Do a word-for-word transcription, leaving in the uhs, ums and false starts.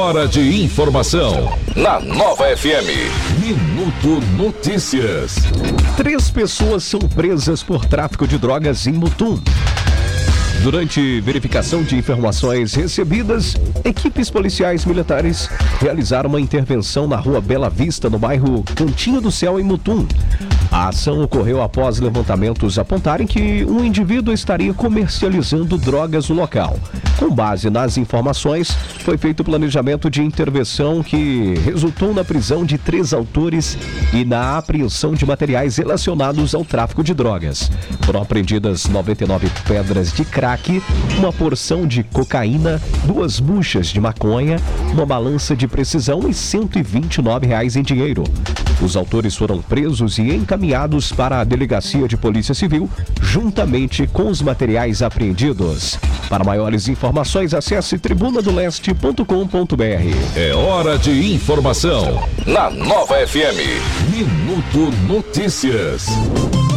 hora de informação na Nova F M. Minuto Notícias. Três pessoas são presas por tráfico de drogas em Mutum. Durante verificação de informações recebidas, equipes policiais militares realizaram uma intervenção na rua Bela Vista, no bairro Cantinho do Céu, em Mutum. A ação ocorreu após levantamentos apontarem que um indivíduo estaria comercializando drogas no local. Com base nas informações, foi feito o planejamento de intervenção que resultou na prisão de três autores e na apreensão de materiais relacionados ao tráfico de drogas. Foram apreendidas noventa e nove pedras de crack, uma porção de cocaína, duas buchas de maconha, uma balança de precisão e cento e vinte e nove reais em dinheiro. Os autores foram presos e encaminhados para a Delegacia de Polícia Civil, juntamente com os materiais apreendidos. Para maiores informações, acesse tribuna do leste ponto com ponto br. É hora de informação na Nova F M. Minuto Notícias.